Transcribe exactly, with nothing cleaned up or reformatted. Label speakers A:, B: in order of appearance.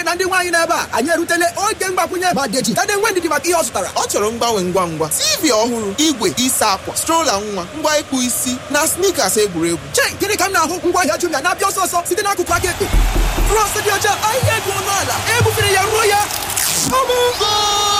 A: nwoke na ndị nwaanyị n'ebe a, anyị erutele oge mgbakwunye ma Deji tade nwe ndidi maka ihe ọ zụtara.
B: Ọ chọrọ mgbanwe ngwa ngwa, T V ọhụrụ, igwe isa akwa, strola nwa, ngwa ịkpụ isi na sneakers egwuregwu.
A: Che, gịnị ka m na-ahụ ngwaahịa Jumia na-abịa ọsọ ọsọ site n'akụkụ aka ekpe. Frọst dị ọcha, ahịa dị ọnụ ala, ebufere ya ruo ya.